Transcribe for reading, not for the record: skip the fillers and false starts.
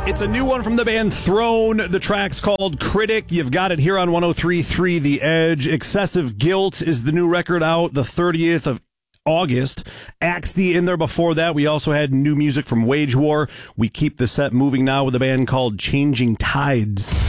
It's a new one from the band Throne. The track's called Critic. You've got it here on 103.3 The Edge. Excessive Guilt is the new record out the 30th of August. Axty in there before that. We also had new music from Wage War. We keep the set moving now with a band called Changing Tides.